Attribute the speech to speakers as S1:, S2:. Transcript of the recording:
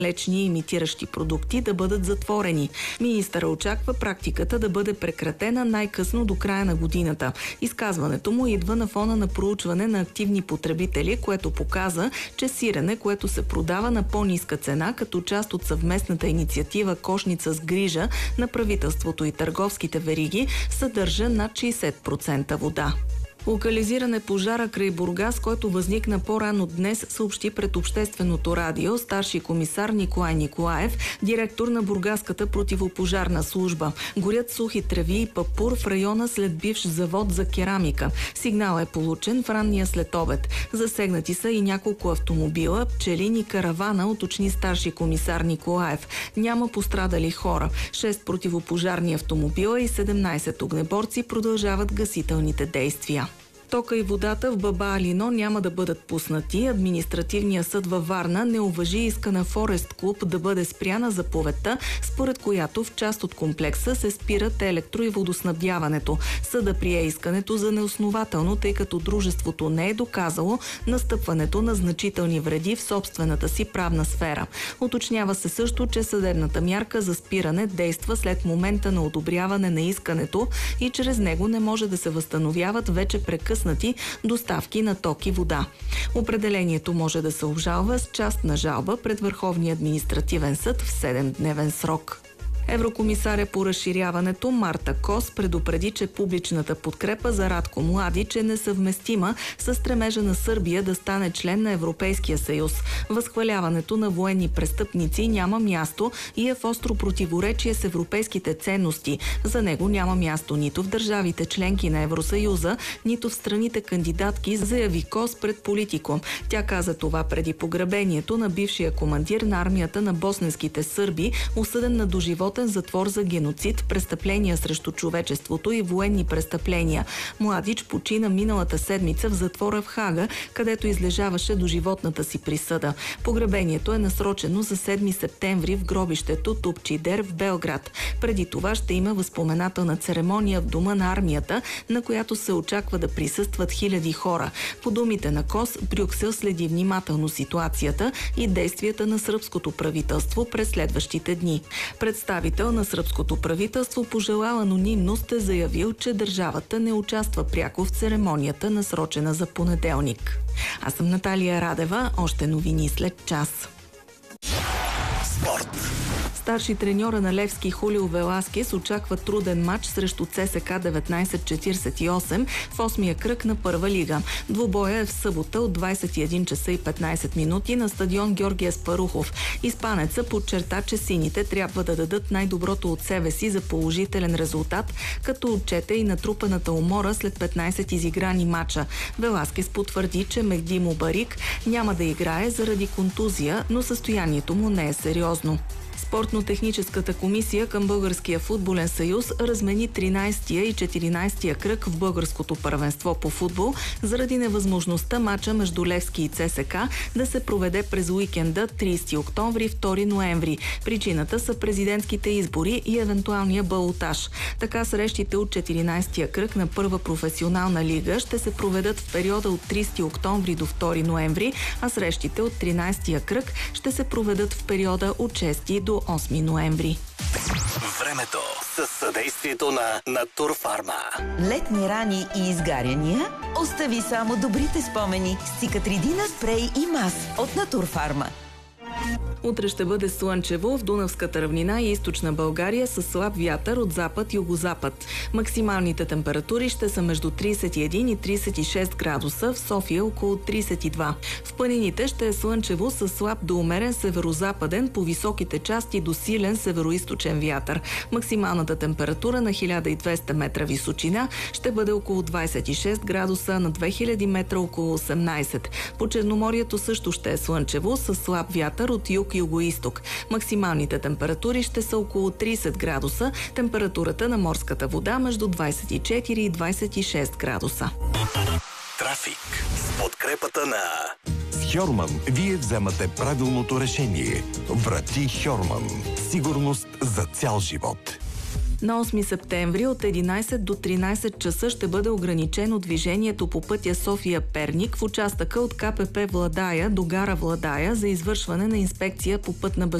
S1: млечни и имитиращи продукти да бъдат затворени. Министъра очаква практиката да бъде прекратена най-късно до края на годината. Изказването му идва на фона на проучване на активни потребители, което показа, че сирене, което се продава на по-ниска цена, като част от съвместната инициатива "Кошница с грижа" на правителството и търговските вериги, съдържа над 60% вода. Локализиран е пожара край Бургас, който възникна по-рано днес, съобщи пред Общественото радио старши комисар Николай Николаев, директор на Бургаската противопожарна служба. Горят сухи треви и папур в района след бивш завод за керамика. Сигнал е получен в ранния следобед. Засегнати са и няколко автомобила, пчелин и каравана, уточни старши комисар Николаев. Няма пострадали хора. 6 противопожарни автомобила и 17 огнеборци продължават гасителните действия. Тока и водата в Баба Алино няма да бъдат пуснати. Административният съд във Варна не уважи иска на Форест Клуб да бъде спряна заповедта, според която в част от комплекса се спират електро- и водоснабдяването. Съда прие искането за неоснователно, тъй като дружеството не е доказало настъпването на значителни вреди в собствената си правна сфера. Уточнява се също, че съдебната мярка за спиране действа след момента на одобряване на искането и чрез него не може да се възстановяват вече прекъснати доставки на ток и вода. Определението може да се обжалва с частна жалба пред Върховния административен съд в 7-дневен срок. Еврокомисаря по разширяването Марта Кос предупреди, че публичната подкрепа за Радко Младич е несъвместима с стремежа на Сърбия да стане член на Европейския съюз. Възхваляването на военни престъпници няма място и е в остро противоречие с европейските ценности. За него няма място нито в държавите членки на Евросъюза, нито в страните кандидатки, заяви Кос пред Политико. Тя каза това преди погребението на бившия командир на армията на босненските сърби, осъден на доживотен затвор за геноцид, престъпления срещу човечеството и военни престъпления. Младич почина миналата седмица в затвора в Хага, където излежаваше доживотната си присъда. Погребението е насрочено за 7 септември в гробището Тупчидер в Белград. Преди това ще има възпоменателна церемония в Дома на армията, на която се очаква да присъстват хиляди хора. По думите на Кос, Брюксел следи внимателно ситуацията и действията на сръбското правителство през следващите дни. Представител на сръбското правителство, пожелал анонимност, е заявил, че държавата не участва пряко в церемонията, насрочена за понеделник. Аз съм Наталия Радева. Още новини след час.
S2: Спорт.
S1: Старши треньора на Левски Хулио Веласкес очаква труден матч срещу ЦСКА 1948 в 8-я кръг на Първа лига. Двубоя е в събота от 21 часа и 15 минути на стадион Георги Аспарухов. Испанеца подчерта, че сините трябва да дадат най-доброто от себе си за положителен резултат, като отчете и натрупаната умора след 15 изиграни матча. Веласкес потвърди, че Мехди Мубарик няма да играе заради контузия, но състоянието му не е сериозно. Спортно-техническата комисия към Българския футболен съюз размени 13-я и 14-я кръг в българското първенство по футбол заради невъзможността мача между Левски и ЦСКА да се проведе през уикенда 30 октомври – 2 ноември. Причината са президентските избори и евентуалния балотаж. Така срещите от 14-я кръг на първа професионална лига ще се проведат в периода от 30 октомври до 2 ноември, а срещите от 13-я кръг ще се проведат в периода от 6 до 8 ноември.
S2: Времето със съдействието на Натурфарма.
S3: Летни рани и изгаряния? Остави само добрите спомени с Цикатридина спрей и мас от Натурфарма.
S1: Утре ще бъде слънчево в Дунавската равнина и източна България с слаб вятър от запад-югозапад. Максималните температури ще са между 31 и 36 градуса, в София около 32. В планините ще е слънчево с слаб до умерен северозападен, по високите части до силен североизточен вятър. Максималната температура на 1200 метра височина ще бъде около 26 градуса, на 2000 метра около 18. По Черноморието също ще е слънчево с слаб вятър от юг-югоизток. Максималните температури ще са около 30 градуса, температурата на морската вода между 24 и 26 градуса.
S2: Трафик с подкрепата на...
S4: С Хьорман вие вземате правилното решение. Врати Хьорман. Сигурност за цял живот.
S1: На 8 септември от 11 до 13 часа ще бъде ограничено движението по пътя София-Перник в участъка от КПП Владая до гара Владая за извършване на инспекция по пътна безопасност.